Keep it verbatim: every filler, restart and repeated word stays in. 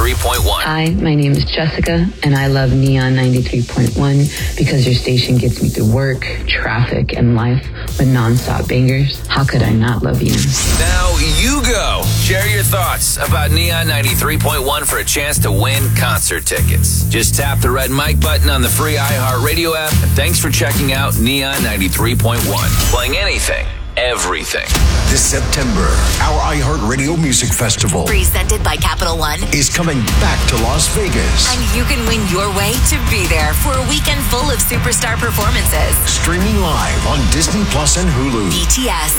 ninety-three point one. Hi, my name is Jessica, and I love Neon ninety-three point one because your station gets me through work, traffic, and life with nonstop bangers. How could I not love you? Now you go. Share your thoughts about Neon ninety-three point one for a chance to win concert tickets. Just tap the red mic button on the free iHeartRadio app, and thanks for checking out Neon ninety-three point one. Playing anything, everything. This September, our iHeartRadio Music Festival, presented by Capital One, is coming back to Las Vegas. And you can win your way to be there for a weekend full of superstar performances. Streaming live on Disney Plus and Hulu. B T S,